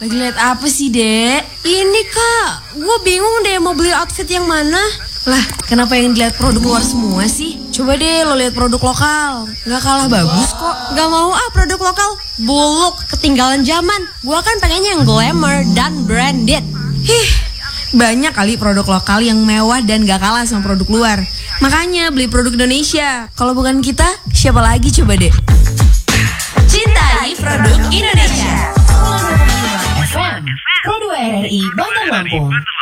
Lagi lihat apa sih, Dek? Ini, Kak. Gue bingung deh mau beli outfit yang mana. Lah, kenapa yang dilihat produk luar semua sih? Coba deh lo lihat produk lokal. Gak kalah bagus kok. Gak mau produk lokal. Buluk, ketinggalan zaman. Gue kan pengennya yang glamour dan branded. Banyak kali produk lokal yang mewah dan gak kalah sama produk luar. Makanya beli produk Indonesia. Kalau bukan kita, siapa lagi coba deh? Cintai produk Indonesia. FM Pro 2 RRI Bandar Lampung.